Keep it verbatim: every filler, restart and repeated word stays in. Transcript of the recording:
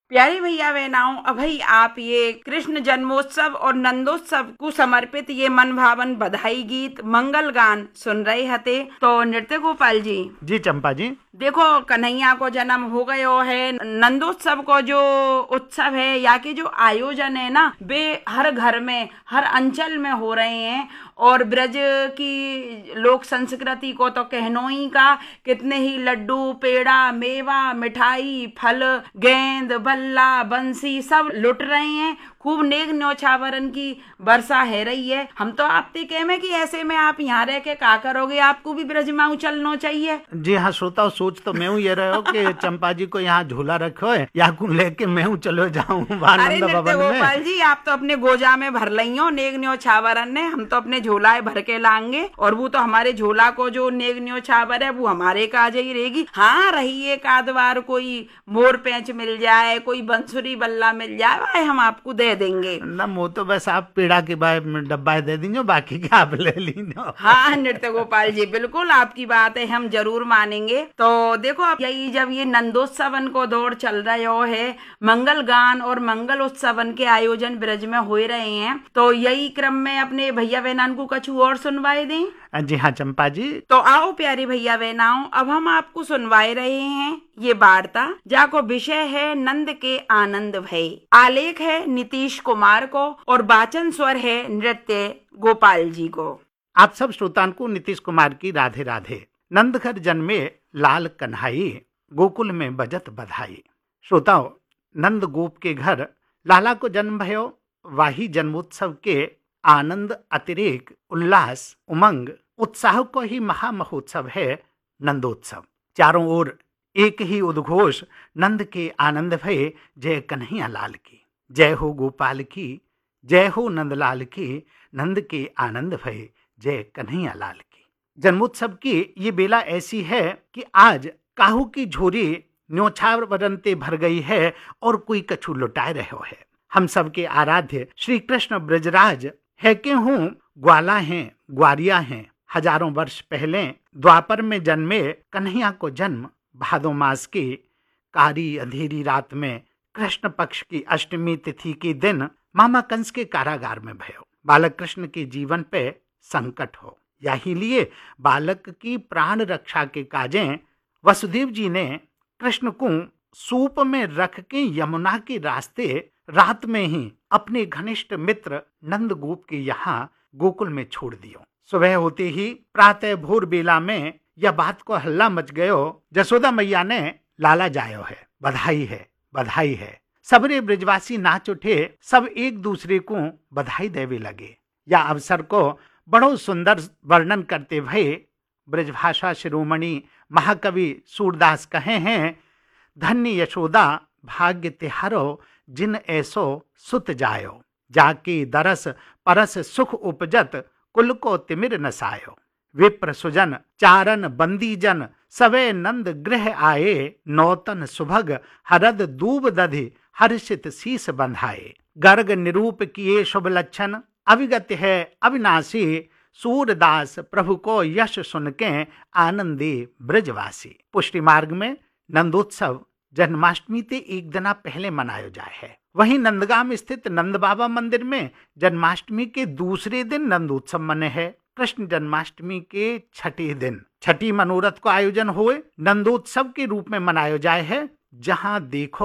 प्यारे भैया बहनाओं, अभई आप ये कृष्ण जन्मोत्सव और नंदोत्सव को समर्पित ये मन भावन बधाई गीत मंगल गान सुन रहे हते। तो नृत्य गोपाल जी जी चंपा जी, देखो, कन्हैया को जन्म हो गयो है। नंदोत्सव को जो उत्सव है या के जो आयोजन है ना, वे हर घर में हर अंचल में हो रहे हैं। और ब्रज की लोक संस्कृति को तो कहनो ही का, कितने ही लड्डू पेड़ा मेवा मिठाई फल गेंद बल्ला बंसी सब लुट रहे हैं। खूब नेक न्योछावरन की वर्षा है रही है। हम तो आपसे कह में कि ऐसे में आप यहाँ रह के का करोगे, आपको भी ब्रज में चलना चाहिए। जी हाँ श्रोता, सोच तो मैं हूँ ये रहे हो कि चंपा जी को यहाँ झूला रखो है या को लेके मैं हूँ चलो जाऊँ अरे नृत्य गोपाल जी, आप तो अपने गोजा में भर लियो नेक न्योछावरन ने, हम तो अपने झोला भर के लाएंगे। और वो तो हमारे झोला को जो नेक न्योछावर है वो हमारे काज ही रहेगी। हाँ, रही एक आध बार कोई मोर पेंच मिल जाए, कोई बंसुरी बल्ला मिल जाए, भाई हम आपको दे देंगे ना। वो तो बस आप पेड़ा के बाद डब्बा दे दीजिए, बाकी क्या आप ले लीजिए। हाँ नृत्य गोपाल जी, बिल्कुल आपकी बात है, हम जरूर मानेंगे। तो देखो, अब यही जब ये नंदोत्सवन को दौर चल रहा है, मंगल गान और मंगल उत्सवन के आयोजन ब्रज में हो रहे हैं, तो यही क्रम में अपने भैया बहनान को कछु और सुनवाए दें। जी हाँ चंपा जी, तो आओ प्यारे भैया बहनाओं, अब हम आपको सुनवाए रहे हैं ये वार्ता, जाको विषय है नंद के आनंद भय। आलेख है नीतीश कुमार को और वाचन स्वर है नृत्य गोपाल जी को। आप सब श्रोतान को नीतीश कुमार की राधे राधे। नंद घर जन्मे लाल कन्हाई, गोकुल में बजत बधाई। श्रोताओं, नंद गोप के घर लाला को जन्म भयो, वाही जन्मोत्सव के आनंद अतिरेक उल्लास उमंग उत्साह को ही महामहोत्सव है नंदोत्सव। चारों ओर एक ही उद्घोष, नंद के आनंद भय जय कन्हैया लाल की, जय हो गोपाल की, जय हो नंदलाल की, नंद के आनंद भय जय कन्हैया लाल की। जन्मोत्सव की ये बेला ऐसी है कि आज काहू की झोरी न्योछावरनते भर गई है और कोई कछु लुटाए रहो है। हम सबके आराध्य श्री कृष्ण ब्रजराज है के हूँ ग्वाला हैं ग्वारिया हैं। हजारों वर्ष पहले द्वापर में जन्मे कन्हैया को जन्म भादो मास की कारी अंधेरी रात में कृष्ण पक्ष की अष्टमी तिथि के दिन मामा कंस के कारागार में भयो। बालक कृष्ण के जीवन पे संकट हो, यही लिए बालक की प्राण रक्षा के काजें वसुदेव जी ने कृष्ण को सूप में रख के यमुना के रास्ते रात में ही अपने घनिष्ठ मित्र नंद गोप के यहाँ गोकुल में छोड़ दियो। सुबह होते ही प्रातः भोर बेला में यह बात को हल्ला मच गयो। जसोदा मैया ने लाला जायो है, बधाई है बधाई है। सबरे ब्रजवासी नाच उठे, सब एक दूसरे को बधाई देवे लगे। या अवसर को बड़ो सुंदर वर्णन करते भये ब्रजभाषा शिरोमणि महाकवि सूरदास कहे हैं, धन्य यशोदा भाग्य तिहारो जिन ऐसो सुत जायो, जाके दरस परस सुख उपजत कुल को तिमिर नसायो। विप्र सुजन चारण बंदी जन सवे नंद गृह आए, नौतन सुभग हरद दूब दधि हर्षित शीस बंधाए। गर्ग निरूप किए शुभ लक्षण अविगत है अविनाशी, सूरदास प्रभु को यश सुन के आनंदे ब्रजवासी। पुष्टि मार्ग में नंदोत्सव जन्माष्टमी से एक दिना पहले मनाया जाए है। वहीं नंदगाम स्थित नंद बाबा मंदिर में जन्माष्टमी के दूसरे दिन नंदोत्सव मने है। कृष्ण जन्माष्टमी के छठे दिन छठी मनोरथ को आयोजन हुए नंदोत्सव के रूप में मनाया जाए है, जहां देखो